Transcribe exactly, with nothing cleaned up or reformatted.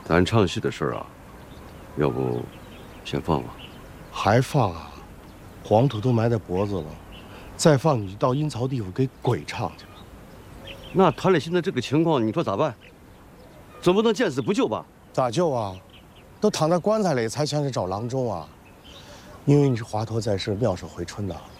咱唱戏的事儿啊，要不先放放？ 还放啊？黄土都埋在脖子了，再放你就到阴曹地府给鬼唱去了。 那他俩现在这个情况，你说咋办？总不能见死不救吧？ 咋救啊？都躺在棺材里才想着找郎中啊！因为你是华佗在世，妙手回春的。